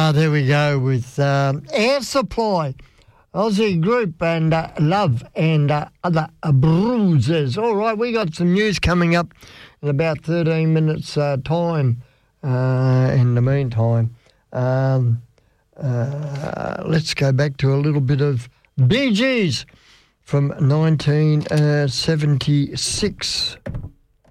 There we go with Air Supply, Aussie group, and Love and Other Bruises. All right, we got some news coming up in about 13 minutes time. In the meantime, let's go back to a little bit of Bee Gees from 1976.